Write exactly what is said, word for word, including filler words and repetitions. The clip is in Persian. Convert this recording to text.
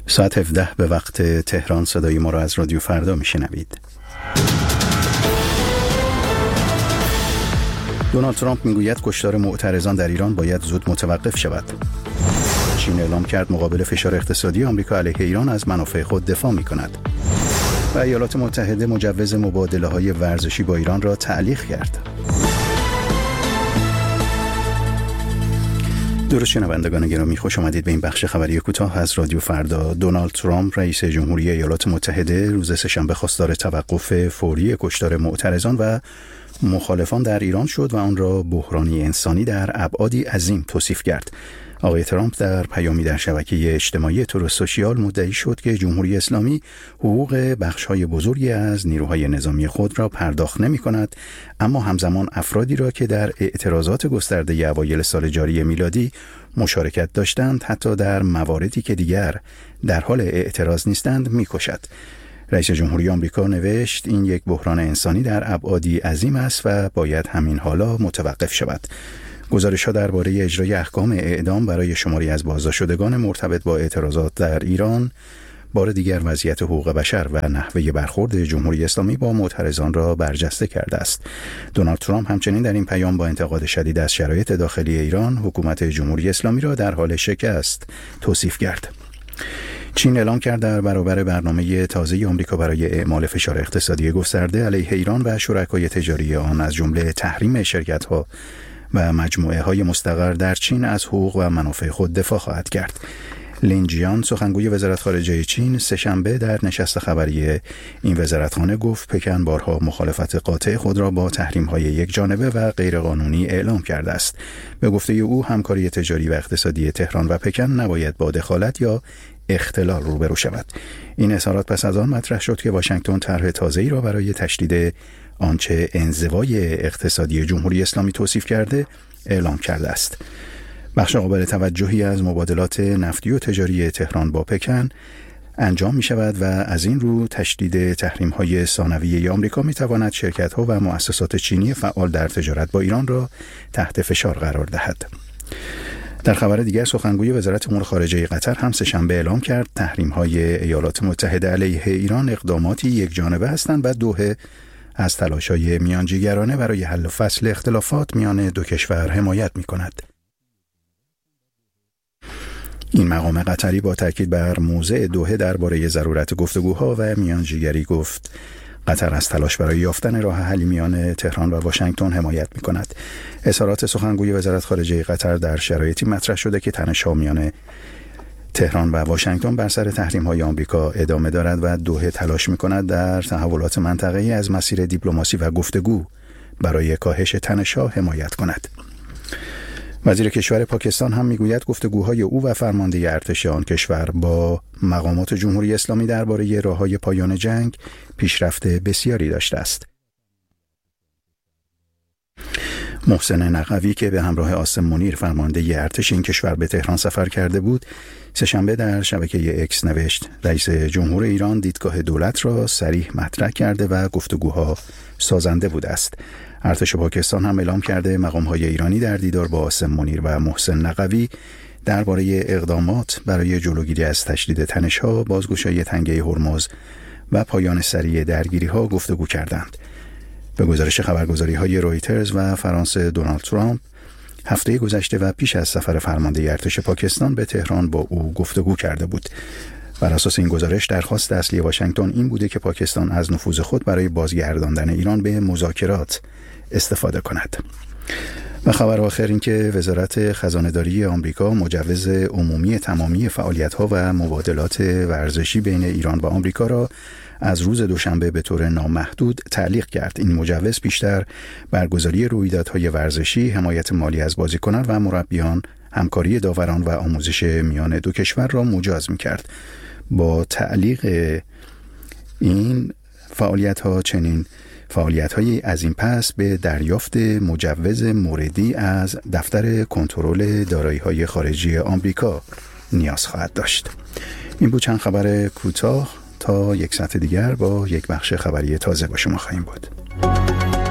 ساعت هفده به وقت تهران صدای ما را از رادیو فردا میشنوید. دونالد ترامپ میگوید کشتار معترضان در ایران باید زود متوقف شود. چین اعلام کرد مقابل فشار اقتصادی آمریکا علیه ایران از منافع خود دفاع میکند. و ایالات متحده مجوز مبادله‌های ورزشی با ایران را تعلیق کرد. درود شنوندگان گرامی، خوش آمدید به این بخش خبری کوتاه از رادیو فردا. دونالد ترامپ رئیس جمهوری ایالات متحده روز سه‌شنبه خواستار توقف فوری کشتار معترضان و مخالفان در ایران شد و آن را بحرانی انسانی در ابعادی عظیم توصیف کرد. آقای ترامپ در پیامی در شبکه اجتماعی تروث سوشیال مدعی شد که جمهوری اسلامی حقوق بخش‌های بزرگی از نیروهای نظامی خود را پرداخت نمی‌کند، اما همزمان افرادی را که در اعتراضات گسترده اوایل سال جاری میلادی مشارکت داشتند حتی در مواردی که دیگر در حال اعتراض نیستند می‌کشد. رئیس جمهوری آمریکا نوشت این یک بحران انسانی در ابعادی عظیم است و باید همین حالا متوقف شود. گزارش‌ها درباره اجرای احکام اعدام برای شماری از بازداشت‌شدگان مرتبط با اعتراضات در ایران بار دیگر وضعیت حقوق بشر و نحوه برخورد جمهوری اسلامی با معترضان را برجسته کرده است. دونالد ترامپ همچنین در این پیام با انتقاد شدید از شرایط داخلی ایران حکومت جمهوری اسلامی را در حال شکست توصیف کرد. چین اعلام کرد در برابر برنامه تازه آمریکا برای اعمال فشار اقتصادی گسترده علیه ایران و شرکای تجاری آن از جمله تحریم شرکت‌ها و مجموعه های مستقر در چین از حقوق و منافع خود دفاع خواهد کرد. لین جیان سخنگوی وزارت خارجه چین سه‌شنبه در نشست خبری این وزارتخانه گفت پکن بارها مخالفت قاطع خود را با تحریم‌های یکجانبه و غیرقانونی اعلام کرده است. به گفته او همکاری تجاری و اقتصادی تهران و پکن نباید با دخالت یا اختلال روبرو شود. این اظهارات پس از آن مطرح شد که واشنگتن طرح تازه‌ای را برای تشدید آنچه انزوای اقتصادی جمهوری اسلامی توصیف کرده اعلام کرده است. بخش قابل توجهی از مبادلات نفتی و تجاری تهران با پکن انجام می شود و از این رو تشدید تحریم های ثانویه آمریکا می تواند شرکت ها و مؤسسات چینی فعال در تجارت با ایران را تحت فشار قرار دهد. در خبر دیگر سخنگوی وزارت امور خارجه قطر هم سه‌شنبه اعلام کرد تحریم های ایالات متحده علیه ایران اقداماتی یکجانبه هستند و دوحه از تلاش‌های میانجیگرانه برای حل و فصل اختلافات میان دو کشور حمایت می‌کند. این مقام قطری با تاکید بر موضع دوحه درباره ضرورت گفتگوها و میانجیگری گفت قطر از تلاش برای یافتن راه حلی میان تهران و واشنگتن حمایت می‌کند. اظهارات سخنگوی وزارت خارجه قطر در شرایطی مطرح شده که تنش‌ها میان تهران و واشنگتن بر سر تحریم‌های آمریکا ادامه دارد و دوحه تلاش می‌کند در تحولات منطقه‌ای از مسیر دیپلماسی و گفتگو برای کاهش تنش‌ها حمایت کند. وزیر کشور پاکستان هم می‌گوید گفتگوهای او و فرمانده ارتش آن کشور با مقامات جمهوری اسلامی درباره راه‌های پایان جنگ پیشرفت بسیاری داشته است. محسن نقوی که به همراه عاصم منیر فرمانده ارتش این کشور به تهران سفر کرده بود، سه‌شنبه در شبکه اکس نوشت رئیس جمهور ایران دیدگاه دولت را صریح مطرح کرده و گفتگوها سازنده بوده است. ارتش پاکستان هم اعلام کرده مقام‌های ایرانی در دیدار با عاصم منیر و محسن نقوی درباره اقدامات برای جلوگیری از تشدید تنش‌ها، بازگشایی تنگه هرمز و پایان سریع درگیری‌ها گفتگو کردند. به گزارش خبرگزاری‌های رویترز و فرانس، دونالد ترامپ هفته گذشته و پیش از سفر فرمانده ارتش پاکستان به تهران با او گفتگو کرده بود. بر اساس این گزارش درخواست اصلی واشنگتن این بوده که پاکستان از نفوذ خود برای بازگرداندن ایران به مذاکرات استفاده کند. و خبر آخر این که وزارت خزانه‌داری آمریکا مجوز عمومی تمامی فعالیت‌ها و مبادلات ورزشی بین ایران و آمریکا را از روز دوشنبه به طور نامحدود تعلیق کرد. این مجوز بیشتر برگزاری رویدادهای ورزشی، حمایت مالی از بازیکنان و مربیان، همکاری داوران و آموزش میان دو کشور را مجاز می‌کرد. با تعلیق این فعالیت‌ها چنین فعالیت‌های از این پس به دریافت مجوز موردی از دفتر کنترل دارایی‌های خارجی آمریکا نیاز خواهد داشت. این بود چند خبر کوتاه. تا یک ساعت دیگر با یک بخش خبری تازه با شما خواهیم بود.